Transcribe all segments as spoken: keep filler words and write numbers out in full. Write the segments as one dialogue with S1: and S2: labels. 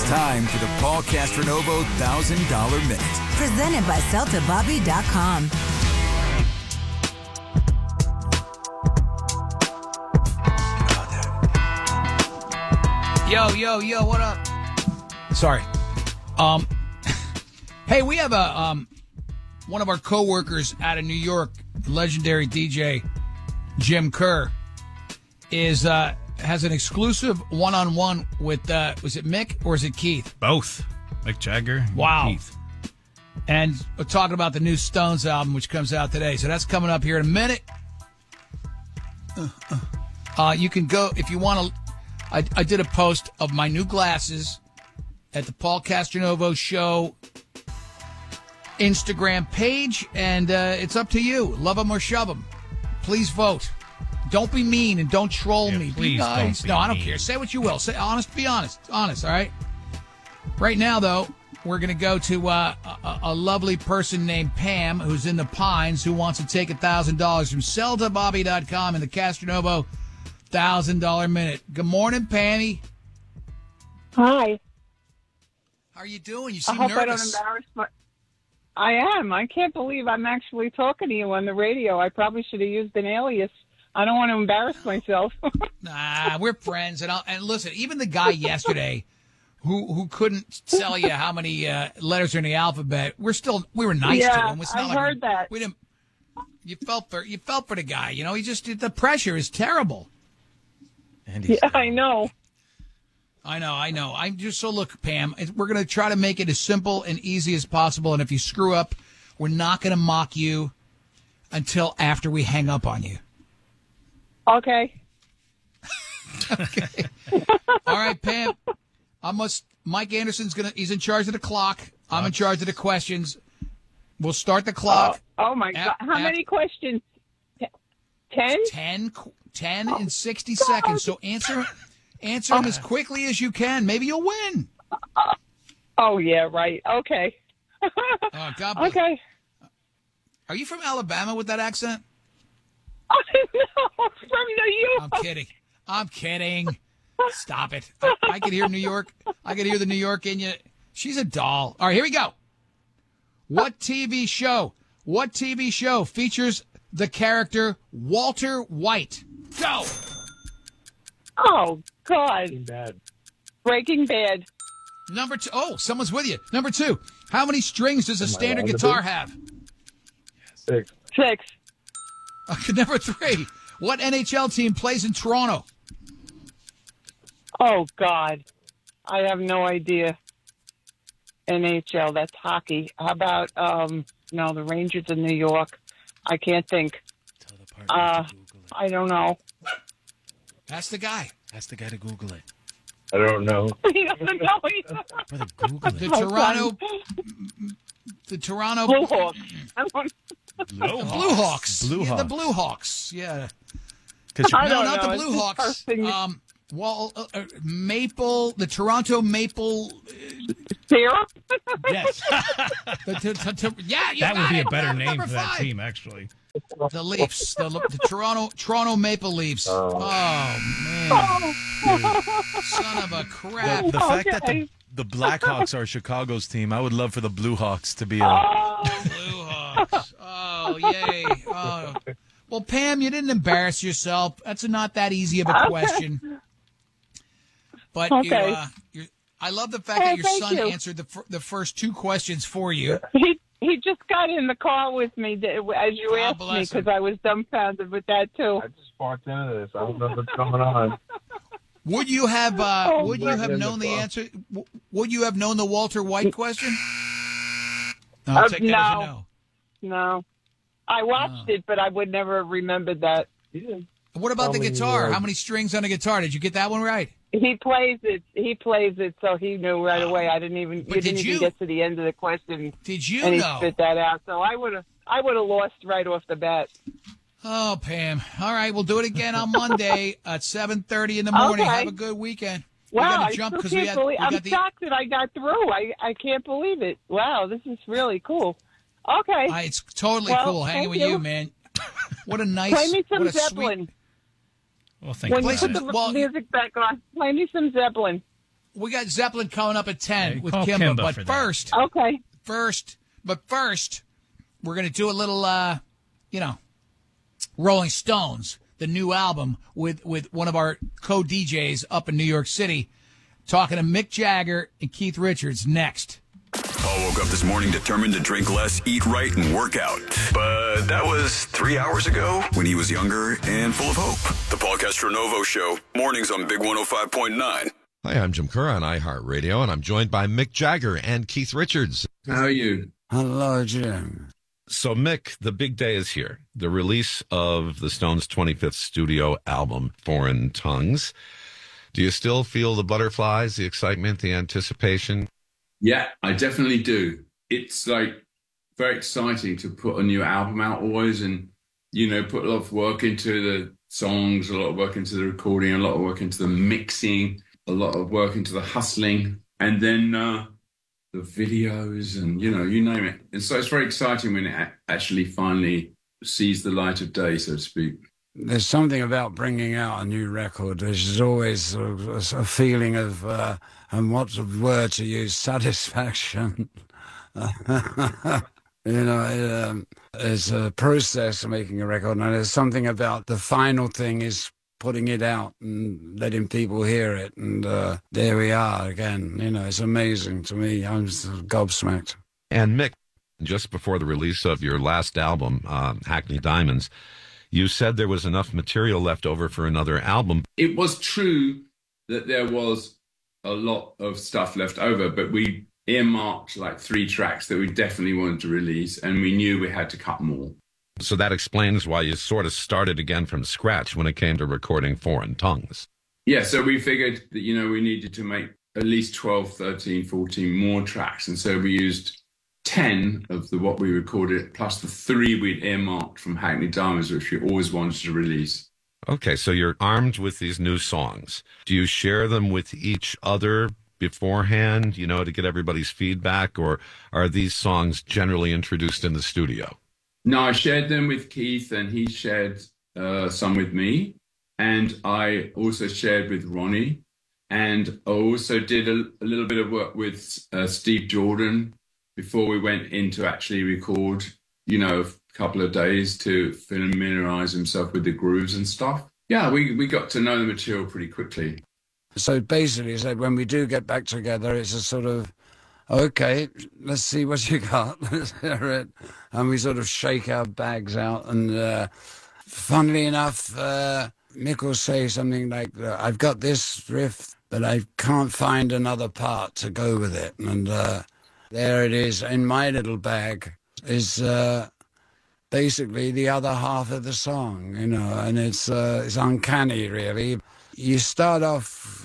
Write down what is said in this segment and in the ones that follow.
S1: It's time for the Paul Castronovo one thousand dollar Minute.
S2: Presented by Celta Bobby dot com.
S3: Yo, yo, yo, what up? Sorry. Um, hey, we have a um, one of our coworkers out of New York, legendary D J Jim Kerr, is uh, has an exclusive one-on-one with, uh, was it Mick or is it Keith?
S4: Both. Mick Jagger and
S3: Wow.
S4: Keith.
S3: And we're talking about the new Stones album, which comes out today. So that's coming up here in a minute. Uh, you can go, if you want to, I, I did a post of my new glasses at the Paul Castronovo Show Instagram page, and uh, it's up to you. Love them or shove them. Please vote. Don't be mean and don't troll
S4: Yeah,
S3: me. Be
S4: please don't
S3: nice.
S4: be
S3: no, I don't
S4: mean.
S3: care. Say what you will. Say honest. Be honest. Honest. All right. Right now, though, we're going to go to uh, a, a lovely person named Pam, who's in the Pines, who wants to take one thousand dollars from Celta Bobby dot com and the Castronovo one thousand dollar Minute. Good morning, Pammy.
S5: Hi.
S3: How are you doing? You
S5: I
S3: seem
S5: hope I don't
S3: nervous.
S5: embarrass my... I am. I can't believe I'm actually talking to you on the radio. I probably should have used an alias. I don't want to embarrass myself.
S3: Nah, we're friends. And I'll, and listen, even the guy yesterday who who couldn't tell you how many uh, letters are in the alphabet, we're still we were nice to
S5: Yeah,
S3: him. It's
S5: I
S3: not like
S5: heard that.
S3: We didn't. You felt for you felt for the guy. You know, he just the pressure is terrible.
S4: And
S5: Yeah, I know.
S3: I know, I know. I'm just so look, Pam. it- We're gonna try to make it as simple and easy as possible. And if you screw up, we're not gonna mock you until after we hang up on you.
S5: Okay.
S3: Okay. All right, Pam. I must. Mike Anderson's gonna. He's in charge of the clock. I'm in charge of the questions. We'll start the clock.
S5: Oh, my
S3: Ap-
S5: God. How
S3: ap-
S5: many questions? T- Ten?
S3: ten, qu- ten and sixty seconds. So answer, answer them as quickly as you can. Maybe you'll win.
S5: Oh, yeah, right. Okay.
S3: Oh, God bless.
S5: Okay.
S3: Are you from Alabama with that accent?
S5: Oh, no, from the U.
S3: I'm kidding. I'm kidding. Stop it. I, I could hear New York. I could hear the New York in you. She's a doll. All right, here we go. What T V show? What T V show features the character Walter White? Go.
S5: Oh, God.
S6: Bad.
S5: Breaking Bad.
S3: Number two. Oh, someone's with you. Number two. How many strings does a standard
S6: allowed to
S3: guitar
S6: be?
S3: have?
S6: Six.
S5: Six.
S3: Okay, number three. What N H L team plays in Toronto?
S5: Oh, God. I have no idea. N H L, that's hockey. How about, um, no, the Rangers in New York? I can't think.
S4: Tell the partner
S5: Uh,
S4: to Google it.
S5: I don't know.
S3: That's the guy.
S4: Ask the guy to Google it.
S6: I don't know.
S5: He doesn't know either.
S4: Brother, Google
S3: The
S4: it.
S5: Oh,
S3: Toronto. The Toronto
S5: Blue Hawks. I don't,
S4: Blue
S3: Blue Hawks.
S4: Blue
S3: Yeah,
S4: Hawks.
S3: the Blue Hawks. Yeah.
S4: Because
S5: I
S3: No,
S5: don't
S3: not
S5: know.
S3: the
S5: It's
S3: Blue
S5: just
S3: Hawks.
S5: first thing-
S3: Um, well, uh, uh, Maple, the Toronto Maple.
S5: Syrup?
S3: Yes. The- the- the- the- yeah, you
S4: that would
S3: got
S4: be
S3: it.
S4: a better
S3: Number
S4: name for that
S3: five.
S4: team, actually.
S3: The Leafs, the, the Toronto Toronto Maple Leafs.
S6: Oh.
S3: Oh man,
S4: Dude,
S3: son of a crap!
S4: the fact that the,
S5: Okay.
S4: the Blackhawks are Chicago's team, I would love for the Blue Hawks to be a.
S5: Oh,
S3: Blue Hawks. Oh yay! Oh. Well, Pam, you didn't embarrass yourself. That's not that easy of a question. But you,
S5: Okay.
S3: uh, you're, I love the fact
S5: Hey,
S3: that your
S5: thank
S3: son
S5: you.
S3: answered the fir- the first two questions for you.
S5: he he just got in the car with me th- as you
S3: God
S5: asked me
S3: bless him.
S5: because I was dumbfounded with that too.
S6: I just walked into this. I don't know what's going on.
S3: Would you have uh,
S5: Oh,
S3: Would you
S6: right
S3: have
S6: in the
S3: known the
S6: car.
S3: answer? w- Would you have known the Walter White question? No, I'll
S5: Uh,
S3: take that as a
S5: no.
S3: no.
S5: No, I watched
S3: Oh.
S5: it, but I would never have remembered that.
S6: Yeah.
S3: What about the
S6: How many,
S3: guitar?
S6: uh,
S3: How many strings on a guitar? Did you get that one right?
S5: He plays it. He plays it, so he knew right away. I didn't even.
S3: But
S5: You didn't
S3: did
S5: even
S3: you-
S5: get to the end of the question,
S3: Did you
S5: and he
S3: know?
S5: spit that out. So I would have. I would have lost right off the bat.
S3: Oh, Pam. All right, we'll do it again on Monday at seven thirty in the morning.
S5: Okay.
S3: Have a good weekend.
S5: Wow,
S3: we got
S5: I
S3: to jump
S5: still
S3: because
S5: can't
S3: we had,
S5: believe.
S3: we
S5: I'm
S3: got the.
S5: shocked that I got through. I I can't believe it. Wow, this is really cool. Okay,
S3: Uh, it's totally
S5: Well,
S3: cool hanging
S5: thank
S3: with
S5: you.
S3: you, man. What a nice.
S5: play me some
S3: what a
S5: Zeppelin.
S3: Sweet,
S4: Well, thank
S5: When
S4: you.
S5: you
S3: Play
S5: put
S3: some-
S5: the
S3: well-
S5: music back on, play me some Zeppelin.
S3: we got Zeppelin coming up at ten
S7: Hey,
S3: with
S7: call
S3: Kimba.
S7: Kimba
S3: But
S7: for that.
S3: first,
S5: Okay.
S3: first, but first, we're going to do a little, uh, you know, Rolling Stones, the new album with, with one of our co-D Js up in New York City, talking to Mick Jagger and Keith Richards next.
S8: Paul woke up this morning determined to drink less, eat right, and work out. But that was three hours ago when he was younger and full of hope. The Paul Castronovo Show, mornings on Big one oh five point nine.
S9: Hi, I'm Jim Kerr on iHeartRadio, and I'm joined by Mick Jagger and Keith Richards.
S10: How are you?
S11: Hello, Jim.
S9: So, Mick, the big day is here. The release of the Stones' twenty-fifth studio album, Foreign Tongues. Do you still feel the butterflies, the excitement, the anticipation?
S10: Yeah, I definitely do. It's like very exciting to put a new album out always and, you know, put a lot of work into the songs, a lot of work into the recording, a lot of work into the mixing, a lot of work into the hustling, and then uh, the videos and, you know, you name it. And so it's very exciting when it actually finally sees the light of day, so to speak.
S11: There's something about bringing out a new record. There's always sort of a feeling of, uh, and what's the word to use, satisfaction. You know, it, um, it's a process of making a record, and there's something about the final thing is putting it out and letting people hear it. And uh, there we are again. You know, it's amazing to me. I'm gobsmacked.
S9: And Mick, just before the release of your last album, uh, Hackney Diamonds, you said there was enough material left over for another album.
S10: It was true that there was a lot of stuff left over, but we earmarked like three tracks that we definitely wanted to release, and we knew we had to cut more.
S9: So that explains why you sort of started again from scratch when it came to recording Foreign Tongues.
S10: Yeah, so we figured that, you know, we needed to make at least twelve, thirteen, fourteen more tracks, and so we used ten of the what we recorded, plus the three we'd earmarked from Hackney Diamonds, which we always wanted to release.
S9: Okay, so you're armed with these new songs. Do you share them with each other beforehand, you know, to get everybody's feedback, or are these songs generally introduced in the studio?
S10: No, I shared them with Keith, and he shared uh, some with me, and I also shared with Ronnie, and I also did a, a little bit of work with uh, Steve Jordan before we went in to actually record, you know, a couple of days to familiarize himself with the grooves and stuff. Yeah, we, we got to know the material pretty quickly.
S11: So basically, said when we do get back together, it's a sort of, okay, let's see what you got. Let's hear it. And we sort of shake our bags out. And uh, funnily enough, uh, Mick will say something like, I've got this riff, but I can't find another part to go with it. And uh, there it is in my little bag is uh, basically the other half of the song, you know, and it's uh, it's uncanny, really. You start off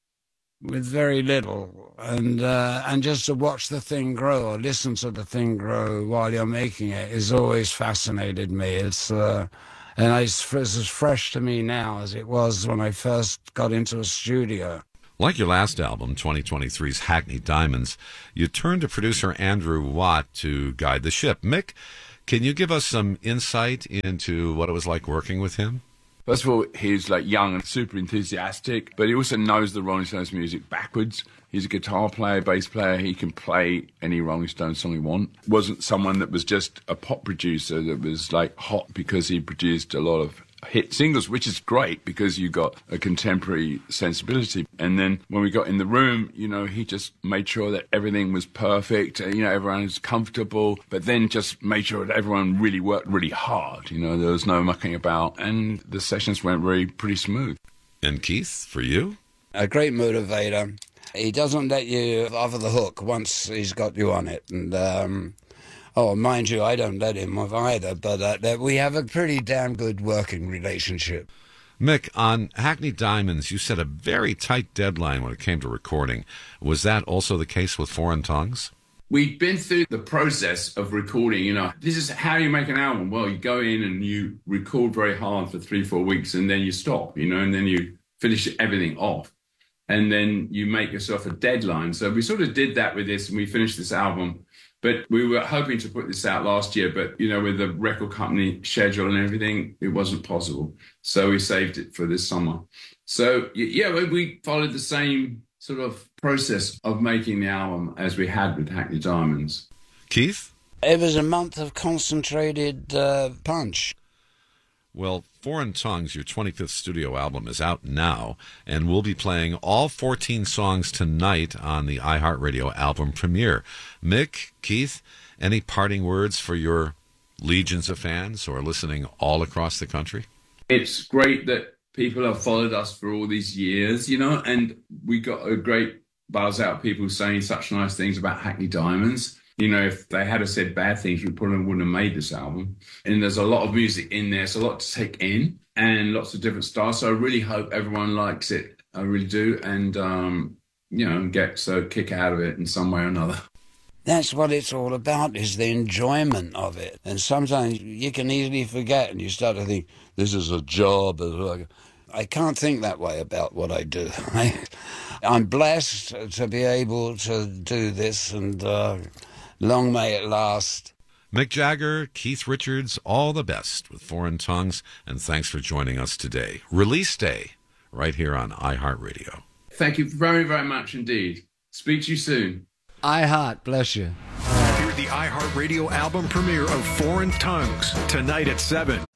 S11: with very little, and uh, and just to watch the thing grow or listen to the thing grow while you're making it has always fascinated me. It's uh, and it's, it's as fresh to me now as it was when I first got into a studio.
S9: Like your last album, twenty twenty-three's Hackney Diamonds, you turned to producer Andrew Watt to guide the ship. Mick, can you give us some insight into what it was like working with him?
S10: First of all, he's like young and super enthusiastic, but he also knows the Rolling Stones music backwards. He's a guitar player, bass player. He can play any Rolling Stones song he wants. Wasn't someone that was just a pop producer that was like hot because he produced a lot of hit singles, which is great because you got a contemporary sensibility. And then when we got in the room, you know, he just made sure that everything was perfect, you know, everyone was comfortable, but then just made sure that everyone really worked really hard. You know, there was no mucking about, and the sessions went really pretty smooth.
S9: And Keith, for you?
S11: A great motivator. He doesn't let you off of the hook once he's got you on it. And, um, oh, mind you, I don't let him off either, but uh, we have a pretty damn good working relationship.
S9: Mick, on Hackney Diamonds, you set a very tight deadline when it came to recording. Was that also the case with Foreign Tongues?
S10: We'd been through the process of recording, you know. This is how you make an album. Well, you go in and you record very hard for three, four weeks, and then you stop, you know, and then you finish everything off. And then you make yourself a deadline. So we sort of did that with this, and we finished this album. But we were hoping to put this out last year, but, you know, with the record company schedule and everything, it wasn't possible. So we saved it for this summer. So, yeah, we followed the same sort of process of making the album as we had with Hackney Diamonds.
S9: Keith?
S11: It was a month of concentrated uh, punch.
S9: Well, Foreign Tongues, your twenty-fifth studio album, is out now, and we'll be playing all fourteen songs tonight on the iHeartRadio album premiere. Mick, Keith, any parting words for your legions of fans who are listening all across the country?
S10: It's great that people have followed us for all these years, you know, and we got a great buzz out of people saying such nice things about Hackney Diamonds. You know, if they had said bad things, we probably wouldn't have made this album. And there's a lot of music in there. It's a lot to take in and lots of different styles. So I really hope everyone likes it. I really do. And, um, you know, gets a kick out of it in some way or another.
S11: That's what it's all about, is the enjoyment of it. And sometimes you can easily forget and you start to think, this is a job. I can't think that way about what I do. I'm blessed to be able to do this, and uh, long may it last.
S9: Mick Jagger, Keith Richards, all the best with Foreign Tongues, and thanks for joining us today. Release day, right here on iHeartRadio.
S10: Thank you very, very much indeed. Speak to you soon.
S11: iHeart, bless you.
S1: Hear the iHeartRadio album premiere of Foreign Tongues tonight at seven.